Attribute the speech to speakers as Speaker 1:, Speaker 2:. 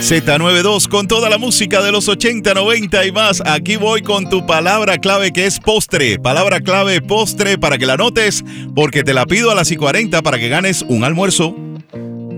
Speaker 1: Z92 con toda la música de los 80, 90 y más. Aquí voy con tu palabra clave que es postre. Palabra clave postre para que la anotes porque te la pido a las y 40 para que ganes un almuerzo.